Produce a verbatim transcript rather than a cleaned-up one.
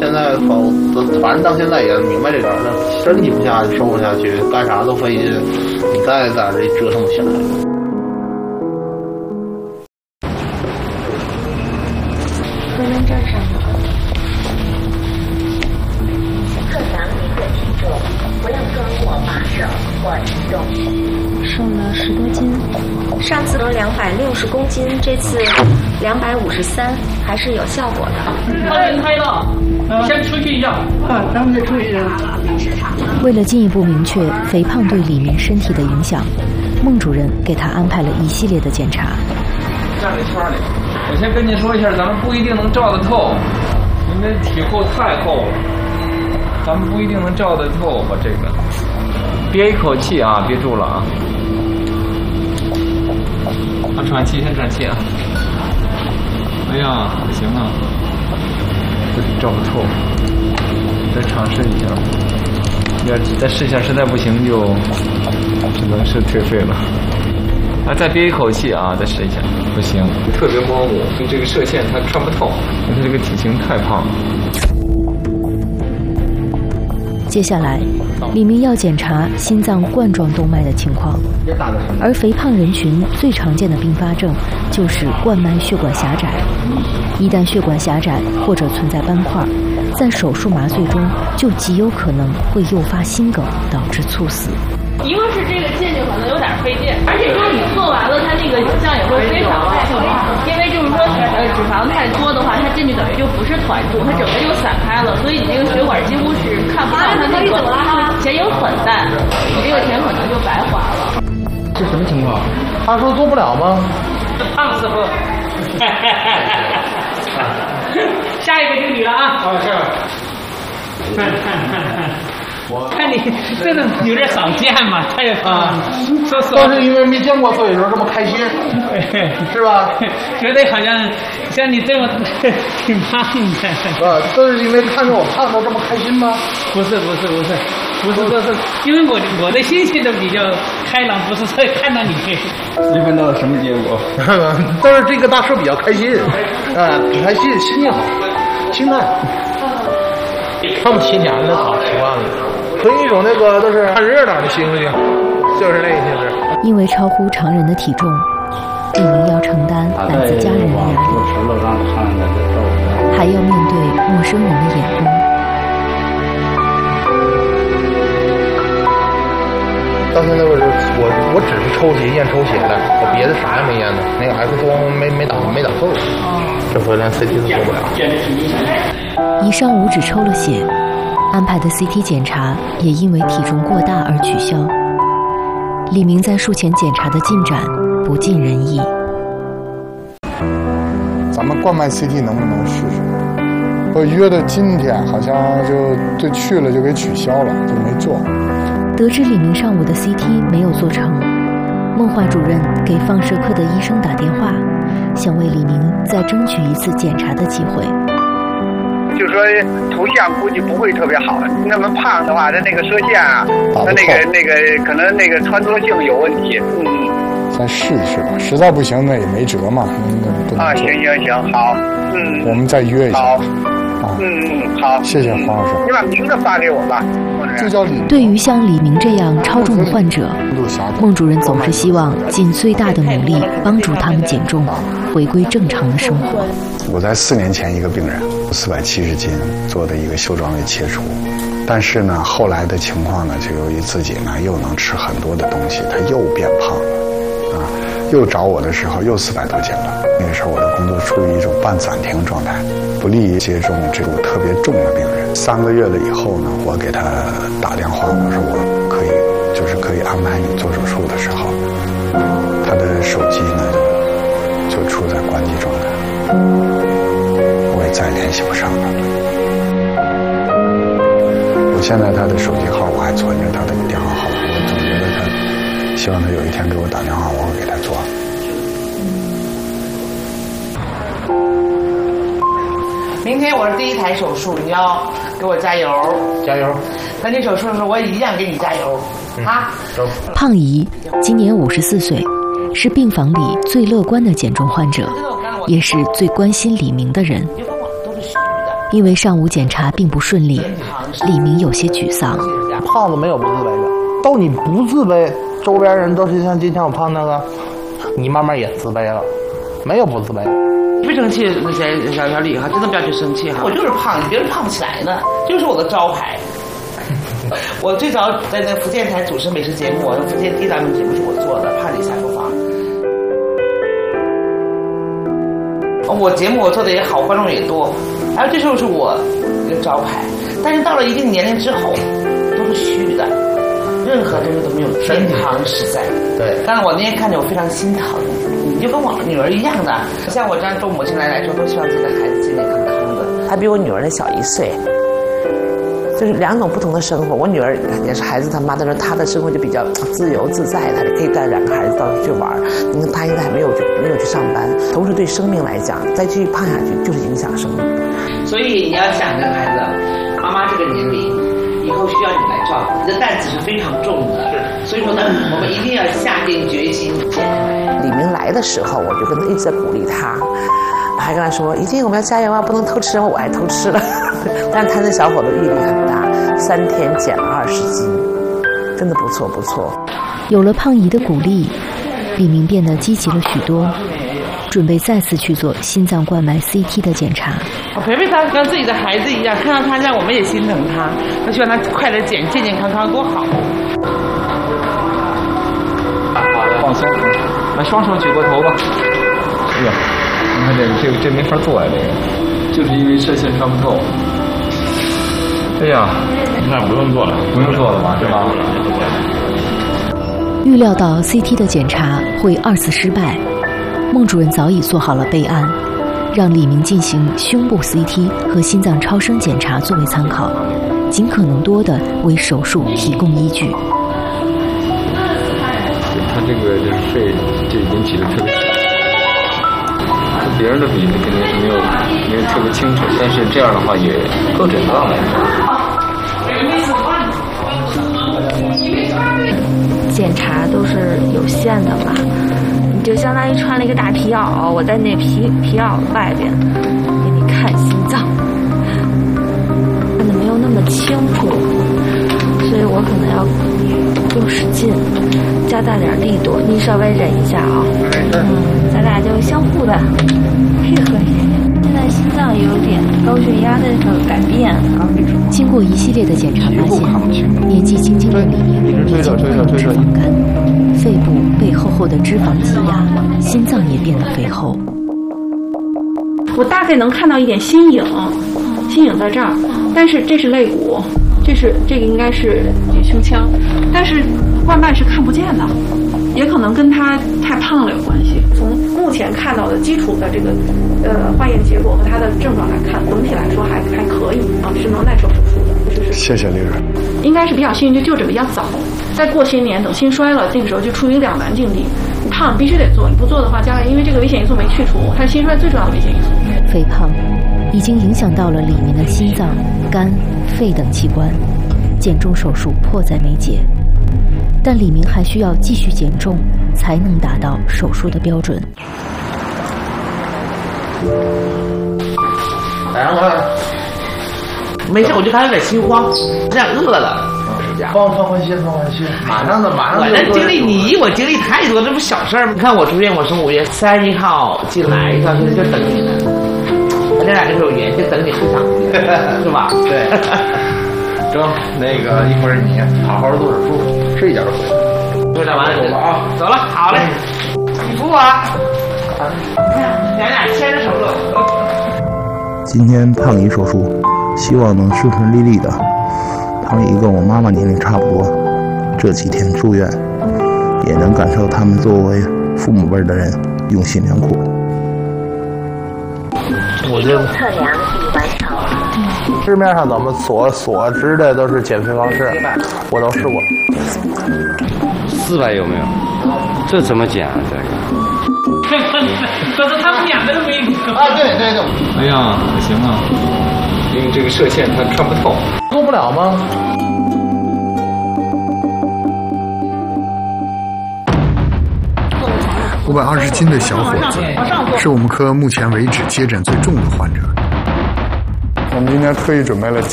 现在否，反正到现在也明白这点儿，身体不下去，瘦不下去，干啥都费劲，你再在这折腾不起来。 回门站上了。 克防您的体重，不要装过把手或移动。 瘦了十多斤， 上次都两百六十公斤，这次两百五十三，还是有效果的。 他人开了，先出去一下。啊，咱们再出去一下。 为了进一步明确肥胖对李明身体的影响，孟主任给他安排了一系列的检查。 站在圈里，我先跟您说一下，咱们不一定能照得透，您的体厚太厚了，咱们不一定能照得透吧？这个，憋一口气啊，憋住了啊。喘气，先喘气啊！哎呀，不行啊，这照不透，再尝试一下。要再试一下，实在不行就只能是退费了。啊，再憋一口气啊，再试一下。不行，特别模糊，这个射线它看不透，因为它这个体型太胖了。 接下来，李明要检查心脏冠状动脉的情况，而肥胖人群最常见的并发症就是冠脉血管狭窄。一旦血管狭窄或者存在斑块，在手术麻醉中就极有可能会诱发心梗，导致猝死。 一个是这个进去可能有点费劲，而且说你做完了，它那个酱也会非常快，因为就是说呃脂肪太多的话，它进去等于就不是团住，它整个就散开了，所以你这个血管几乎是看不到它那个前影很淡，你这个钱可能就白花了。 这什么情况？他说做不了吗？ 胖师傅，下一个就你了啊！ 啊，是。 看看看看。我看你这种有点少见嘛，他也啊，说实话， 都是因为没见过所以说这么开心，是吧？ 觉得好像像你这么挺胖的。 啊，都是因为看着我胖都这么开心吗？ 不是不是不是不是不是，因为我我的心情都比较开朗，不是说看到你。 一般到了什么结果？ 都是这个大叔比较开心，啊，挺开心，心情好，心态。他们七年了，好习惯了。存一种那个都是看热闹的心情，就是那个性质。 因为超乎常人的体重，李明要承担来自家人的压力，还要面对陌生人的眼光。 到现在为止，我我只是抽血验抽血的，我别的啥也没验的，那个 X 光没没打没打够，这回连 C T 都做不了。 一上午只抽了血，安排的 C T 检查也因为体重过大而取消。李明在术前检查的进展不尽人意。 咱们冠脉 C T 能不能试试？我约的今天好像就就去了就给取消了，就没做。 得知李明上午的 C T 没有做成，孟化主任给放射科的医生打电话，想为李明再争取一次检查的机会。 就说图像估计不会特别好，那么胖的话，它那个射线啊，它那个那个可能那个穿透性有问题。嗯， 再试一试吧，实在不行那也没辙嘛。嗯， 啊，行行行，好，嗯， 我们再约一下。 好， 啊， 嗯嗯，好， 谢谢黄老师。 你把名字发给我吧。 就叫李。 对于像李明这样超重的患者，孟主任总是希望尽最大的努力帮助他们减重，回归正常的生活。 我在四年前一个病人，四百七十斤，做的一个袖状胃切除，但是呢，后来的情况呢，就由于自己呢又能吃很多的东西，他又变胖了，啊，又找我的时候又四百多斤了。那个时候我的工作处于一种半暂停状态，不利于接种这种特别重的病人。三个月了以后呢，我给他打电话，我说我可以，就是可以安排你做手术的时候，他的手机呢就处在关机状态，我也再联系不上他。我现在他的手机号我还存着他的电话号码，我总觉得他希望他有一天给我打电话，我会给他做。 明天我是第一台手术，你要给我加油， 加油！ 等你手术的时候，我也一样给你加油，嗯、啊！ 胖姨今年五十四岁，是病房里最乐观的减重患者，也是最关心李明的人。 因为上午检查并不顺利，李明有些沮丧。 胖子没有不自卑的，到你不自卑，周边人都是像今天我胖那个，你慢慢也自卑了，没有不自卑的。 别生气，那些小小李哈，真的不要去生气哈。我就是胖，别人胖不起来呢，就是我的招牌。我最早在那福建台主持美食节目，福建第一档节目是我做的，胖里下厨房。我节目我做的也好，观众也多，还有这就是我一个招牌。但是到了一定年龄之后，都是虚的，任何东西都没有健康实在。对，但是我那天看着我非常心疼，你就跟我女儿一样的，像我这样做母亲来来说，都希望自己的孩子健健康康的。她比我女儿的小一岁。就是两种不同的生活，我女儿也是孩子他妈，但是她的生活就比较自由自在的，可以带两个孩子到处去玩。你看她现在还没有去没有去上班，同时对生命来讲，再继续胖下去就是影响生命。所以你要想这个孩子，妈妈这个年龄以后需要你来照顾，你的担子是非常重的。所以说呢，我们一定要下定决心减肥。李明来的时候，我就跟他一直在鼓励他。还跟他说：“一定我们要加油啊，不能偷吃。”我爱偷吃了，但是他那小伙子毅力很大，三天减了二十斤，真的不错不错。 有了胖姨的鼓励，李明变得积极了许多，准备再次去做心脏冠脉 C T 的检查。 我陪陪他，跟自己的孩子一样，看到他这样，我们也心疼他。我希望他快点减，健健康康，多好。 好的，放松，来双手举过头吧。哎呀。你看这个，这个这没法做呀、啊，这个就是因为射线穿不透。哎呀，那不用做了，不用做了吧，是吧？ 预料到 C T 的检查会二次失败，孟主任早已做好了备案，让李明进行胸部 C T 和心脏超声检查作为参考，尽可能多的为手术提供依据。 他这个这肺这已经挤得特别。别人的比肯定是没有没有特别清楚，但是这样的话也够诊断了。 检查都是有限的嘛，你就相当于穿了一个大皮袄，我在那皮皮袄外边给你看心脏，看的没有那么清楚，所以我可能要更使劲，加大点力度，你稍微忍一下啊。嗯，咱俩就相互的配合一下。现在心脏有点高血压的这个改变。 经过一系列的检查发现，年纪轻轻的李明已经患有脂肪肝，肺部被厚厚的脂肪挤压，心脏也变得肥厚。 我大概能看到一点心影，心影在这儿，但是这是肋骨，这是这个应该是胸腔，但是冠脉是看不见的，也可能跟他太胖了有关系。从目前看到的基础的这个呃化验结果和他的症状来看，总体来说还还可以啊，是能耐受手术的。就是谢谢丽人， 应该是比较幸运，就就诊比较早。再过些年等心衰了，那个时候就处于两难境地。你胖必须得做，你不做的话，将来因为这个危险因素没去除，它是心衰最重要的危险因素。 肥胖已经影响到了李明的心脏、肝、肺等器官，减重手术迫在眉睫。但李明还需要继续减重，才能达到手术的标准。 来了，没事，我就还有点心慌，这样饿了。 放放宽心，放宽心，马上的，马上。 我这经历你，我经历太多，这不小事儿吗？你看我住院，我是五月三十一号进来，一到现在就等你呢。咱俩就是有缘，就等你回场，是吧？ 对。中，那个一会儿你好好做手术，睡一觉就回来。 队长完了，走了啊，走了，好嘞，你扶我。咱俩牵着手走。 今天胖姨手术，希望能顺顺利利的。胖姨跟我妈妈年龄差不多，这几天住院，也能感受他们作为父母辈的人用心良苦。 我觉得测量已完成。市面上咱们所所知的都是减肥方式，我都试过。 四百有没有？这怎么减啊？这个？ 这是他们两个都没啊！对对对。 哎呀，不行啊，因为这个射线它看不透。 做不了吗？ 五百二十斤的小伙子，是我们科目前为止接诊最重的患者。 我们今天特意准备了